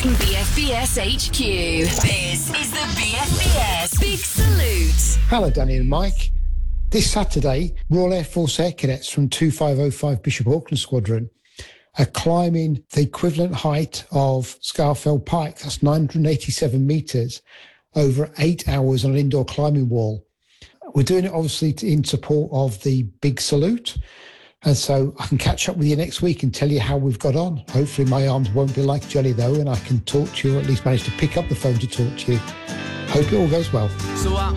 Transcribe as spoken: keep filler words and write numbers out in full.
B F B S H Q. This is the B F B S Big Salute. Hello, Danny and Mike. This Saturday, Royal Air Force Air Cadets from two five oh five Bishop Auckland Squadron are climbing the equivalent height of Scafell Pike. That's nine hundred eighty-seven metres over eight hours on an indoor climbing wall. We're doing it obviously in support of the Big Salute. And so I can catch up with you next week and tell you how we've got on. Hopefully my arms won't be like jelly though, and I can talk to you, or at least manage to pick up the phone to talk to you. Hope it all goes well. So I